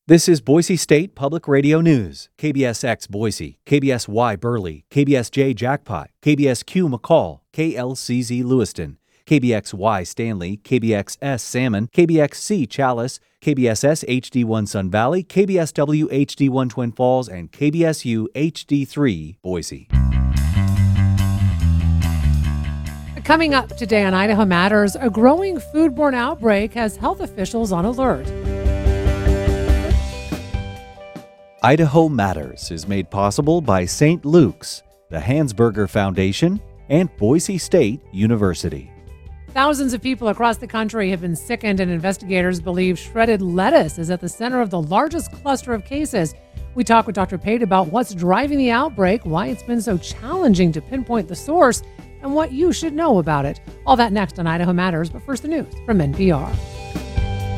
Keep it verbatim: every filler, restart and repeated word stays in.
This is Boise State Public Radio News. K B S X Boise, K B S Y Burley, K B S J Jackpot, K B S Q McCall, K L C Z Lewiston, K B X Y Stanley, K B X S Salmon, K B X C Chalice, K B S S H D one Sun Valley, K B S W H D one Twin Falls, and K B S U H D three Boise. Coming up today on Idaho Matters, a growing foodborne outbreak has health officials on alert. Idaho Matters is made possible by Saint Luke's, the Hansberger Foundation, and Boise State University. Thousands of people across the country have been sickened, and investigators believe shredded lettuce is at the center of the largest cluster of cases. We talk with Doctor Pate about what's driving the outbreak, why it's been so challenging to pinpoint the source, and what you should know about it. All that next on Idaho Matters, but first the news from N P R.